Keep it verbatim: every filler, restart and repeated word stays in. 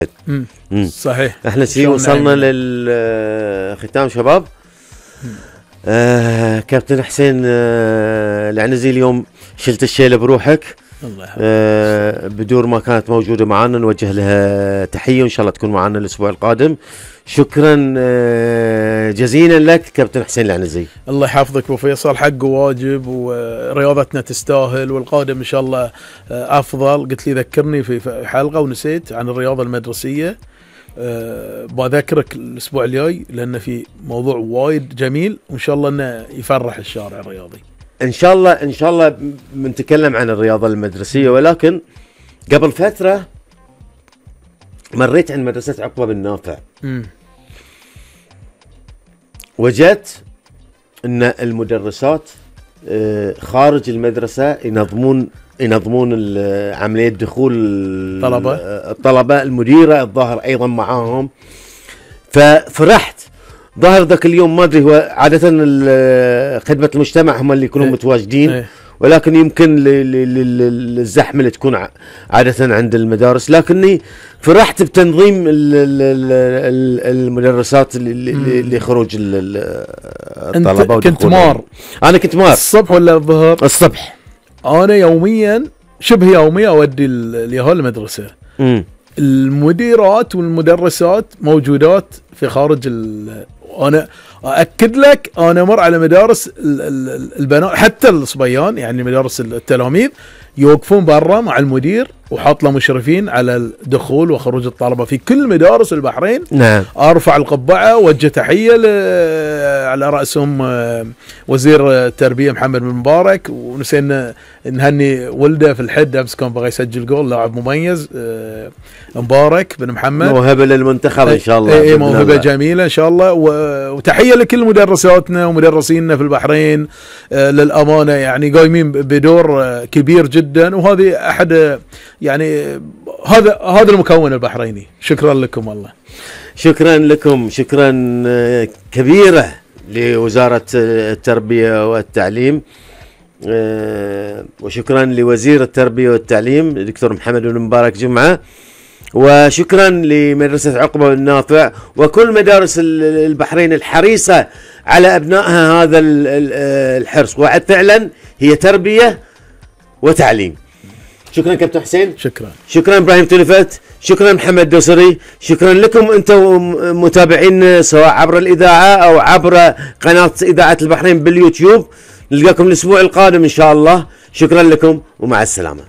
امم صحيح. احنا سي وصلنا للختام شباب. آه كابتن حسين آه العنزي، اليوم شلت الشيله بروحك. الله يحفظك. آه بدور ما كانت موجوده معنا، نوجه لها تحيه وان شاء الله تكون معنا الاسبوع القادم. شكرا آه جزيلا لك كابتن حسين العنزي. الله يحفظك ابو فيصل، حق وواجب ورياضتنا تستاهل، والقادم ان شاء الله افضل. قلت لي ذكرني في حلقه ونسيت عن الرياضه المدرسيه. أه بذكرك الاسبوع الجاي لان في موضوع وايد جميل وان شاء الله انه يفرح الشارع الرياضي. ان شاء الله ان شاء الله بنتكلم عن الرياضه المدرسيه، ولكن قبل فتره مريت عند مدرسه عقبه بن نافع. امم وجدت ان المدرسات خارج المدرسه ينظمون ينظمون عمليه دخول الطلبه الطلبه المديره الظاهر ايضا معاهم. ففرحت ظاهر ذاك اليوم، ما ادري، هو عاده خدمه المجتمع هم اللي يكونوا ايه متواجدين، ايه ولكن يمكن للزحمه اللي تكون عاده عند المدارس. لكني فرحت بتنظيم المدرسات اللي خروج الطلبه. انت كنت مار؟ انا كنت مار الصبح ولا الظهر؟ الصبح. انا يوميا شبه يوميا اودي اليهال المدرسه. امم المديرات والمدرسات موجودات في خارج ال... انا اكد لك انا مر على مدارس البنات حتى الصبيان، يعني مدارس التلاميذ يوقفون برا مع المدير وحاط له مشرفين على الدخول وخروج الطلبه في كل مدارس البحرين. نعم. ارفع القبعه ووجه تحيه على راسهم وزير التربيه محمد بن مبارك، ونسينا نهني ولده في الحد امس كان بغى يسجل جول، لاعب مميز مبارك بن محمد، موهبه للمنتخب ان شاء الله. اي موهبه جميله ان شاء الله. وتحيه لكل مدرساتنا ومدرسينا في البحرين، للامانه يعني قايمين بدور كبير جدا، وهذه احد يعني هذا هذا المكون البحريني. شكرا لكم والله. شكرا لكم، شكرا كبيره لوزاره التربيه والتعليم، وشكرا لوزير التربيه والتعليم الدكتور محمد بن مبارك جمعه، وشكرا لمدرسه عقبه بن نافع وكل مدارس البحرين الحريصه على ابنائها هذا الحرص، وفعلا هي تربيه وتعليم. شكرا كابتن حسين. شكرا. شكرا ابراهيم تلفت. شكرا محمد دوسري. شكرا لكم انتم متابعين سواء عبر الاذاعه او عبر قناه اذاعه البحرين باليوتيوب. نلقاكم الاسبوع القادم ان شاء الله. شكرا لكم ومع السلامه.